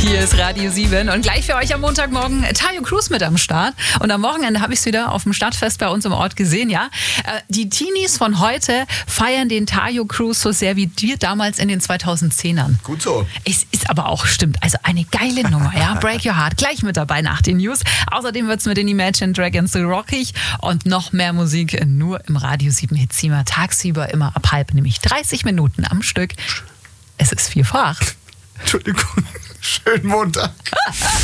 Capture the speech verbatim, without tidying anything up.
Hier ist Radio sieben und gleich für euch am Montagmorgen Tayo Cruz mit am Start. Und am Wochenende habe ich es wieder auf dem Stadtfest bei uns im Ort gesehen, ja. Die Teenies von heute feiern den Tayo Cruz so sehr wie wir damals in den zweitausendzehnern. Gut so. Es ist aber auch, stimmt, also eine geile Nummer, ja. Break Your Heart, gleich mit dabei nach den News. Außerdem wird es mit den Imagine Dragons so rockig und noch mehr Musik nur im Radio sieben Hitzimmer. Tagsüber immer ab halb, nämlich dreißig Minuten am Stück. Es ist vier vor acht. Entschuldigung, schönen Montag.